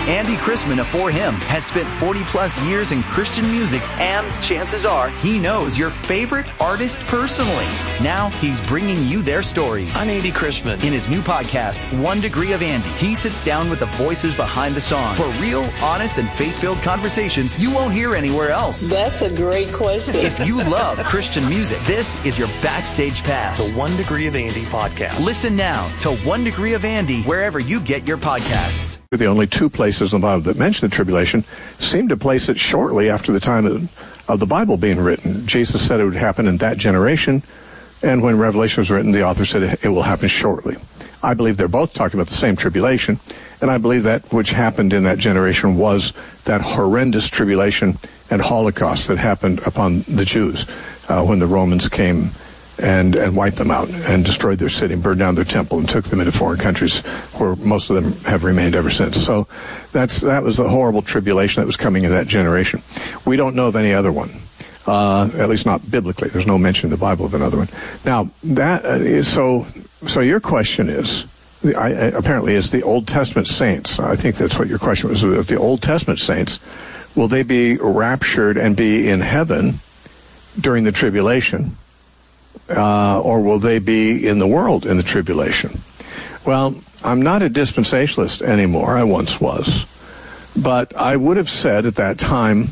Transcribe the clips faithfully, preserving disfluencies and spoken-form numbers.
Andy Chrisman of For Him has spent forty plus years in Christian music, and chances are he knows your favorite artist personally. Now he's bringing you their stories. I'm Andy Chrisman. In his new podcast, One Degree of Andy, he sits down with the voices behind the songs for real, honest, and faith-filled conversations you won't hear anywhere else. That's a great question. If you love Christian music, this is your backstage pass. The One Degree of Andy podcast. Listen now to One Degree of Andy wherever you get your podcasts. The only two places in the Bible that mention the tribulation seem to place it shortly after the time of, of the Bible being written. Jesus said it would happen in that generation, and when Revelation was written, the author said it, it will happen shortly. I believe they're both talking about the same tribulation, and I believe that which happened in that generation was that horrendous tribulation and Holocaust that happened upon the Jews uh, when the Romans came and and wiped them out and destroyed their city, burned down their temple, and took them into foreign countries where most of them have remained ever since. So that's that was the horrible tribulation that was coming in that generation. We don't know of any other one, uh, at least not biblically. There's no mention in the Bible of another one. Now, that uh, so so your question is, I, I, apparently is the Old Testament saints. I think that's what your question was. The Old Testament saints, will they be raptured and be in heaven during the tribulation? Uh, or will they be in the world in the tribulation? Well, I'm not a dispensationalist anymore. I once was. But I would have said at that time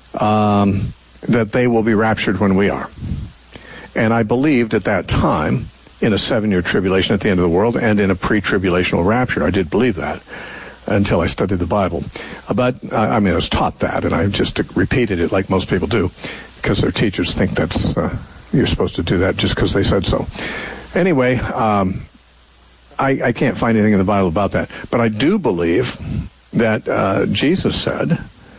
um, that they will be raptured when we are. And I believed at that time in a seven-year tribulation at the end of the world and in a pre-tribulational rapture. I did believe that until I studied the Bible. But, I mean, I was taught that, and I just repeated it like most people do because their teachers think that's... Uh, You're supposed to do that just because they said so. Anyway, um, I, I can't find anything in the Bible about that. But I do believe that uh, Jesus said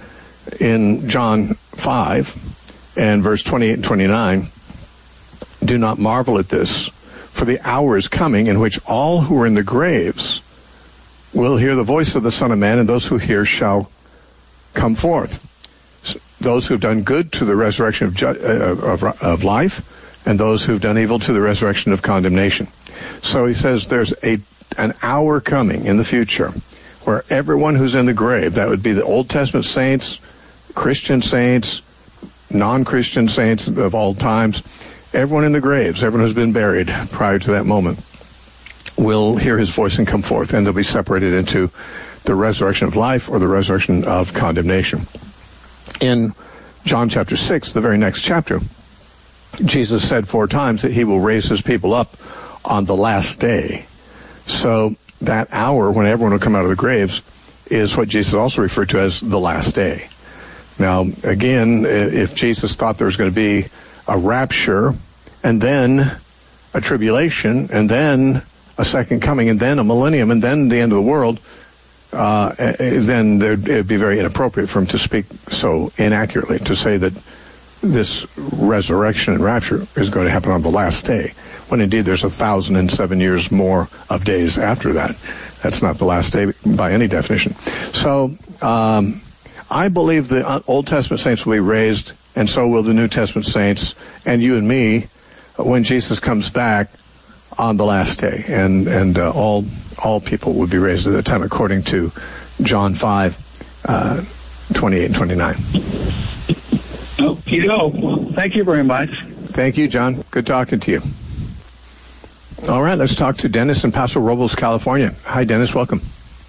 in John five and verse twenty-eight and twenty-nine, "Do not marvel at this, for the hour is coming in which all who are in the graves will hear the voice of the Son of Man, and those who hear shall come forth. Those who have done good to the resurrection of, ju- uh, of, of life, and those who have done evil to the resurrection of condemnation." So he says there's a an hour coming in the future where everyone who's in the grave, that would be the Old Testament saints, Christian saints, non-Christian saints of all times, everyone in the graves, everyone who's been buried prior to that moment, will hear his voice and come forth, and they'll be separated into the resurrection of life or the resurrection of condemnation. In John chapter six, the very next chapter, Jesus said four times that he will raise his people up on the last day. So that hour when everyone will come out of the graves is what Jesus also referred to as the last day. Now, again, if Jesus thought there was going to be a rapture and then a tribulation and then a second coming and then a millennium and then the end of the world, Uh, then it would be very inappropriate for him to speak so inaccurately, to say that this resurrection and rapture is going to happen on the last day, when indeed there's a thousand and seven years more of days after that. That's not the last day by any definition. So um, I believe the Old Testament saints will be raised, and so will the New Testament saints, and you and me, when Jesus comes back on the last day, and and uh, all all people would be raised at that time, according to John five, uh, twenty-eight and twenty-nine. You know, thank you very much. Thank you, John. Good talking to you. All right, let's talk to Dennis in Paso Robles, California. Hi, Dennis. Welcome.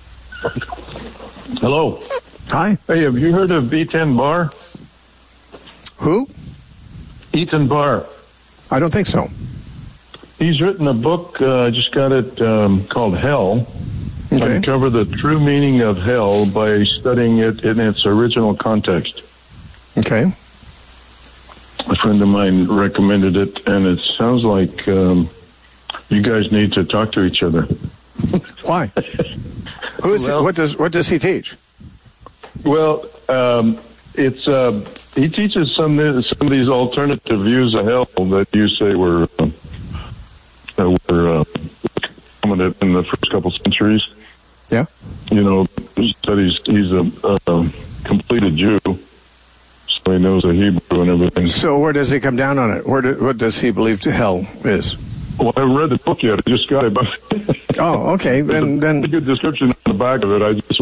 Hello. Hi. Hey, have you heard of Eitan Bar? Who? Eitan Bar. I don't think so. He's written a book, I uh, just got it, um, called Hell. Okay. Uncover the true meaning of hell by studying it in its original context. Okay. A friend of mine recommended it, and it sounds like um, you guys need to talk to each other. Why? Who is well, what does what does he teach? Well, um, it's uh, he teaches some some of these alternative views of hell that you say were. Uh, that were uh, prominent in the first couple centuries. Yeah. You know, he said he's, he's a, a completed Jew, so he knows the Hebrew and everything. So where does he come down on it? Where do, what does he believe to hell is? Well, I haven't read the book yet. I just got it. But oh, okay. Then, then a good description on the back of it. I just